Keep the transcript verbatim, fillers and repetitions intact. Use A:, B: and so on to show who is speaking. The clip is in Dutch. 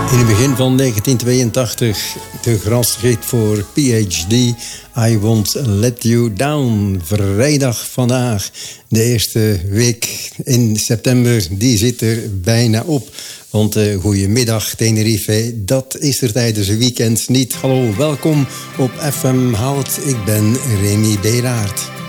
A: In het begin van negentien tweeëntachtig de grasgiet voor P H D, I Won't Let You Down. Vrijdag vandaag, de eerste week in september, die zit er bijna op. Want uh, goedemiddag Tenerife, dat is er tijdens het weekend niet. Hallo, welkom op F M Hout, ik ben Remy Beraert.